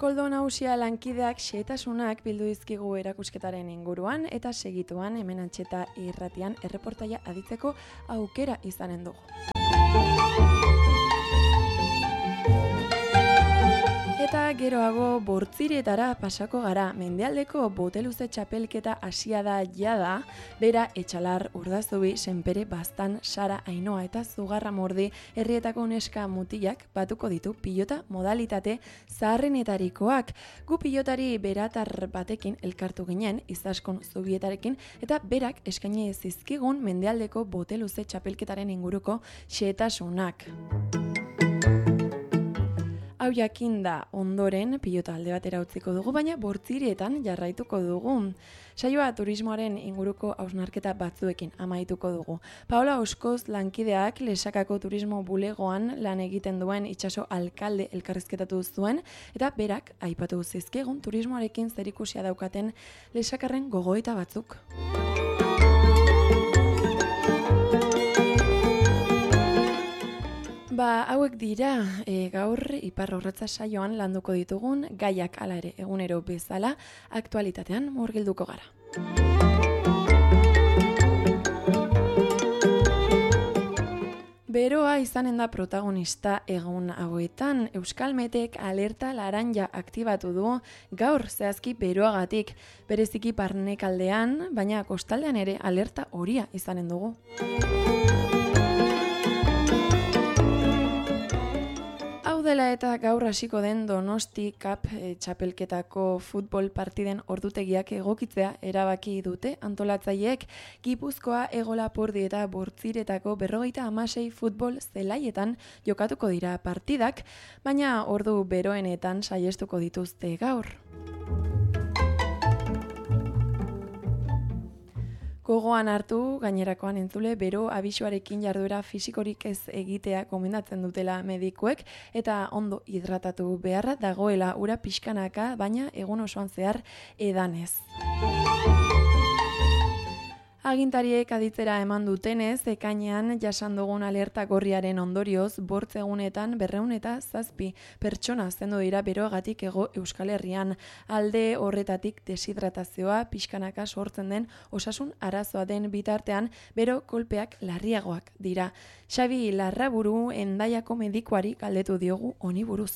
Koldo Nagusia lankideak xehetasunak bildu dizkigu erakusketaren inguruan eta segituan hemen Antxeta irratian erreportaia aditzeko aukera izanen dugu. Eta geroago Bortziretara pasako gara. Mendialdeko boteluze txapelketa hasia da jada, Bera Etxalar, Urdazubi, Senpere, Baztan, Sara, Ainoa eta Zugarramordi herrietako neska mutilak batuko ditu pilota modalitate zaharrenetarikoak. Gu pilotari beratar batekin elkartu ginen, Izaskun Zubietarekin, eta berak eskaini zizkigun Mendialdeko boteluze txapelketaren inguruko xehetasunak. Hau jakinda ondoren pilota alde batera utziko dugu, baina Bortzirietan jarraituko dugu. Saioa turismoaren inguruko hausnarketa batzuekin amaituko dugu. Paola Oskoz lankideak Lesakako turismo bulegoan lan egiten duen itsaso alkalde elkarrizketatu zuen, eta berak aipatu zizkigun turismoarekin zerikusia daukaten Lesakarren gogoeta batzuk. Hauek dira, gaur Ipar Orratza saioan landuko ditugun gaiak hala ere egunero bezala aktualitatean murgilduko gara. Beroa izanen da protagonista egun hauetan. Euskalmetek alerta laranja aktibatu du gaur zehazki beroagatik, bereziki barnekaldean, baina kostaldean ere alerta horia izanen dugu. Dela eta gaur hasiko den Donosti Cup txapelketako futbol partiden ordutegiak egokitzea erabaki dute antolatzaileek. Gipuzkoa, Hego Lapurdi eta Bortziretako 56 futbol zelaietan jokatuko dira partidak, baina ordu beroenetan saihestuko dituzte gaur. Gogoan hartu, gainerakoan entzule, bero abisuarekin jarduera fisikorik ez egitea gomendatzen dutela medikuek, eta ondo hidratatu beharra dagoela ura pixkanaka, baina egun osoan zehar edanez. Agintariek aditzera eman dutenez, ekainean jasan dugun alerta gorriaren ondorioz, 5 egunetan 207 pertsona zendu dira beroagatik Hego Euskal Herrian. Alde horretatik deshidratazioa pixkanaka sortzen den osasun arazoa den bitartean, bero kolpeak larriagoak dira. Xabi Larraburu Hendaiako medikuari galdetu diogu honi buruz.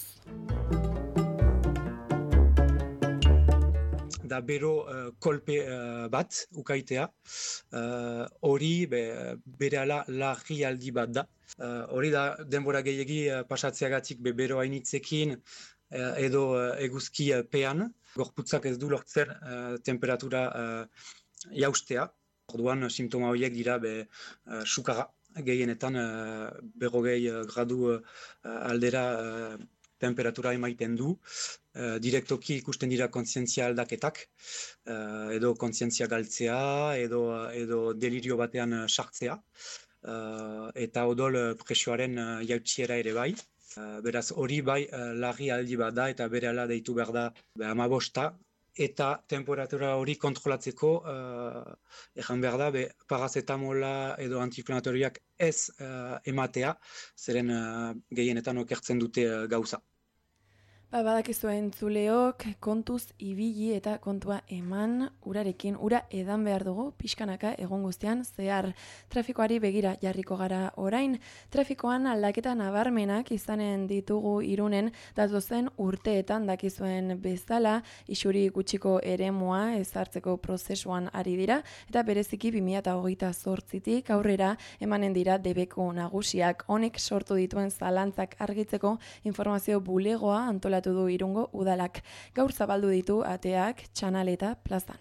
Da bero kolpe bat ukaitea, hori berehala larrialdi bat da. Hori da denbora gehiegi pasatzeagatik bero hainitzekin edo eguzki pean, gorputzak ez du lortzen temperatura jaustea. Orduan simptoma horiek dira sukara gehienetan 40 gradu aldera temperatura emaiten du, direktoki ikusten dira kontzientzia aldaketak, edo kontzientzia galtzea, edo delirio batean sartzea, eta odol presioaren jautsiera ere bai. Beraz hori bai larrialdi bat da eta berehala deitu behar da 15, eta temperatura hori kontrolatzeko ejan behar da parazetamola edo antiinflamatoriak ez ematea, zeren gehienetan okertzen dute gauza. Badakizu entzuleok, kontuz ibili eta kontua eman urarekin, ura edan behar dugu pixkanaka egun guztian zehar. Trafikoari begira jarriko gara orain. Trafikoan aldaketa nabarmenak izanen ditugu Irunen datozen urteetan dakizuen bezala, isuri gutxiko eremua ezartzeko prozesuan ari dira, eta bereziki 2028tik aurrera emanen dira debeko nagusiak. Honek sortu dituen zalantzak argitzeko informazio bulegoa antolatu du Irungo udalak. Gaur zabaldu ditu ateak Txanaleta plazan.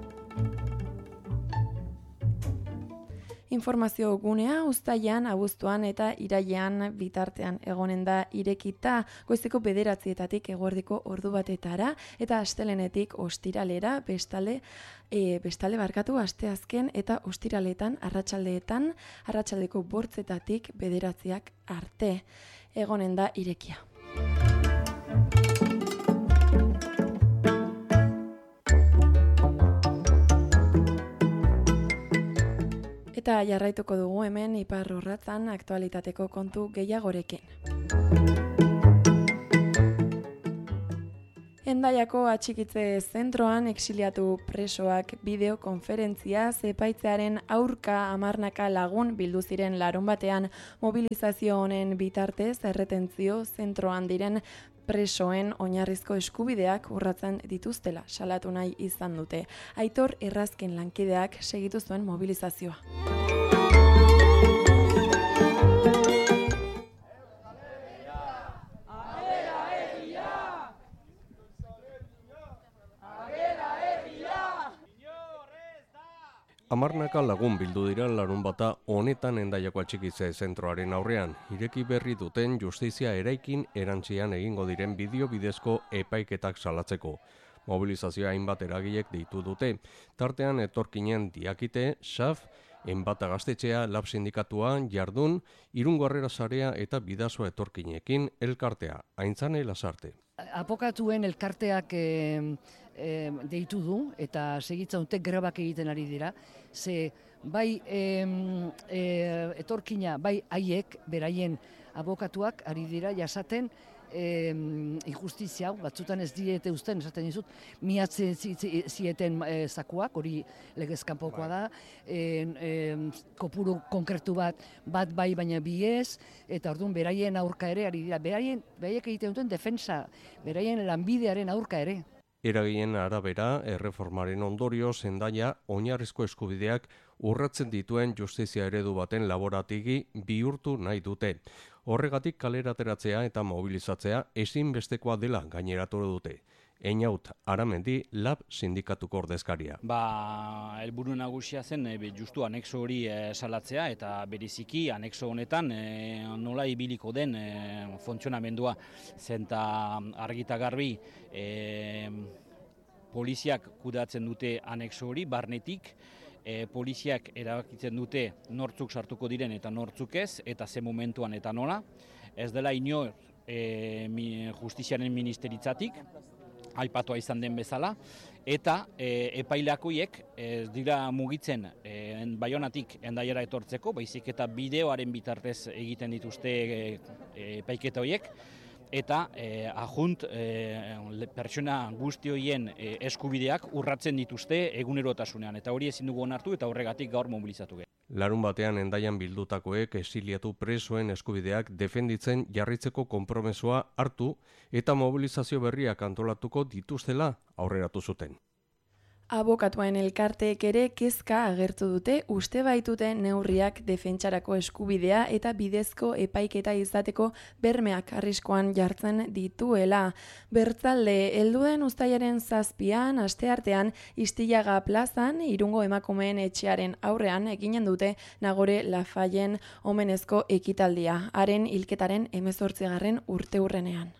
Informazio gunea uztailean, abuztuan eta irailean bitartean egonen da irekita, goizeko 9:00 eguerdiko ordu batetara eta astelenetik ostiralera, bestalde asteazken eta ostiraletan arratsaldeko 8:00 9:00 arte egonen da irekia. Eta jarraituko dugu hemen Ipar Orratzan aktualitateko kontu gehiagorekin. Hendaiako atxikitze zentroan exiliatu presoak bideokonferentzia epaitzearen aurka 10 lagun bildu ziren larunbatean mobilizazio honen bitartez erretentzio zentroan diren presoen oinarrizko eskubideak urratzen dituztela salatu nahi izan dute. Aitor Errazkin lankideak segitu zuen mobilizazioa. Hamarnaka lagun bildu dira larunbata honetan Hendaiako atxikitze zentroaren aurrean. Ireki berri duten justizia eraikin erantzian egingo diren bideo bidezko epaiketak salatzeko. Mobilizazioa hainbat eragilek deitu dute. Tartean etorkinen Diakite, SAF, Enbata Gaztetxea, Lab Sindikatua, Jardun, Irungo Harrera Sarea eta Bidasoa etorkinekin elkartea. Aintzane Lasarte. Apokatuen elkarteak deitu du eta segitza dute grebak egiten ari dira. Ze bai etorkina, bai haiek, beraien abokatuak ari dira jasaten injustizia hau, batzutan ez diete uzten, esaten dizut, miatzen zieten zakuak, hori legezkanpokoa da, kopuru konkretu bat bai baina bi ez, eta orduan beraien aurka ere ari dira, beraiek egiten duten defensa, beraien lanbidearen aurka ere. Eragien arabera, erreformaren ondorioz Hendaia oinarrizko eskubideak urratzen dituen justizia eredu baten laborategi bihurtu nahi dute. Horregatik kalera ateratzea eta mobilizatzea ezinbestekoa dela gaineratu dute. Einaut Aramendi Lab Sindikatuko ordezkaria. Helburu nagusia zen justu anexo hori salatzea eta bereziki anexo honetan nola ibiliko den funtzionamendua zenta argita garbi poliziak kudeatzen dute anexo hori barnetik. Poliziak erabakitzen dute nortzuk sartuko diren eta nortzuk ez, eta ze momentuan eta nola. Ez dela inor justiziaren ministeritzatik, aipatua izan den bezala, eta epaileakoiek ez dira mugitzen Baionatik Hendaiara etortzeko, baizik eta bideoaren bitartez egiten dituzte epaiketa horiek, eta ajunt pertsona guzti horien eskubideak urratzen dituzte egunerotasunean, eta hori ezin dugu onartu eta horregatik gaur mobilizatu gara. Larun batean Hendaian bildutakoek exiliatu presoen eskubideak defenditzen jarritzeko konpromisoa hartu eta mobilizazio berriak antolatuko dituztela aurreratu zuten. Abokatuen elkarteek ere kezka agertu dute uste baitute neurriak defentsarako eskubidea eta bidezko epaiketa izateko bermeak arriskoan jartzen dituela. Bertzalde, helduen uztailaren 7an asteartean Istillaga plazan Irungo emakumeen etxearen aurrean eginen dute Nagore Lafayen omenezko ekitaldia, haren hilketaren 18. urteurrenean.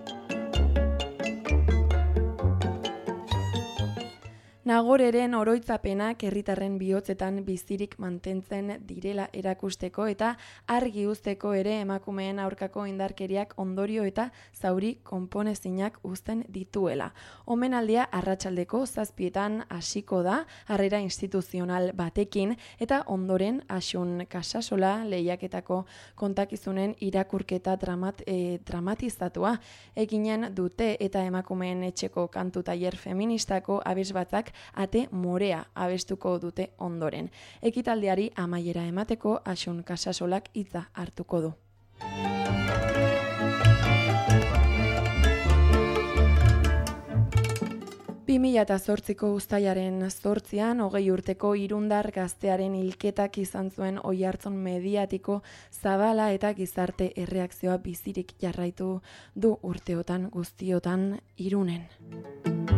Nagoreren oroitzapenak herritarren bihotzetan bizirik mantentzen direla erakusteko eta argi uzteko ere emakumeen aurkako indarkeriak ondorio eta zauri konponezinak uzten dituela. Omenaldia arratsaldeko 7etan hasiko da harrera instituzional batekin eta ondoren Asun Kasasola lehiaketako kontakizunen irakurketa dramatizatua eginen dute eta emakumeen etxeko kantu tailer feministako abesbatzak ate morea abestuko dute ondoren. Ekitaldiari amaiera emateko Asun Kasasolak hitza hartuko du. 2008ko uztailaren 8an 20 urteko irundar gaztearen hilketak izan zuen oihartzun mediatiko zabala eta gizarte erreakzioa bizirik jarraitu du urteotan guztiotan Irunen.